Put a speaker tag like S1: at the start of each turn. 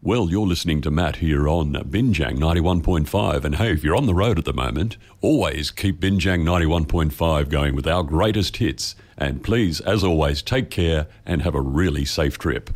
S1: Well, you're listening to Matt here on Binjang 91.5. And hey, if you're on the road at the moment, always keep Binjang 91.5 going with our greatest hits. And please, as always, take care and have a really safe trip.